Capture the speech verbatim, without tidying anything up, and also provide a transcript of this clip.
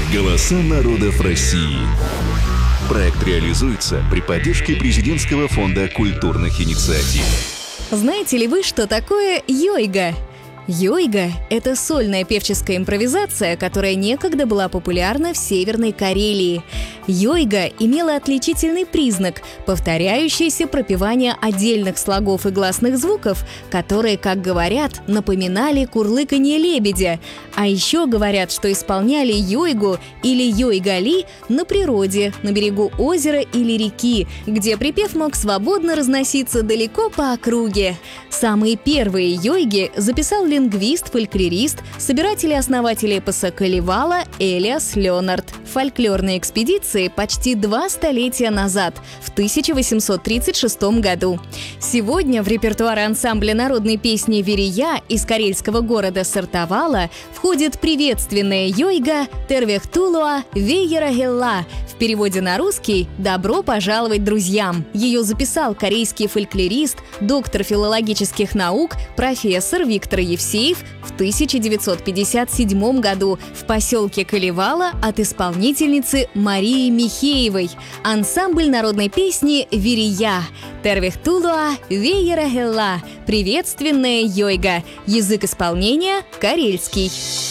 Голоса народов России. Проект реализуется при поддержке Президентского фонда культурных инициатив. Знаете ли вы, что такое йойга? Йойга – это сольная певческая импровизация, которая некогда была популярна в Северной Карелии. Йойга имела отличительный признак – повторяющееся пропевание отдельных слогов и гласных звуков, которые, как говорят, напоминали курлыканье лебедя. А еще говорят, что исполняли йойгу или йойгали на природе, на берегу озера или реки, где припев мог свободно разноситься далеко по округе. Самые первые йойги записал лингвист, фольклорист, собиратель и основатель эпоса Калевала Элиас Леонард в фольклорной экспедиции почти два столетия назад, в тысяча восемьсот тридцать шестом году. Сегодня в репертуар ансамбля народной песни «Верия» из карельского города Сартовала входит приветственная йойга «Тервехтулуа Вейерагелла», в переводе на русский «Добро пожаловать друзьям». Ее записал корейский фольклорист, доктор филологических наук, профессор Виктор Евсеев в тысяча девятьсот пятьдесят седьмом году в поселке Калевала от исполнительницы Марии Михеевой. Ансамбль народной песни «Верия» «Тервехтулуа Вейерагелла», приветственная йойга. Язык исполнения – карельский.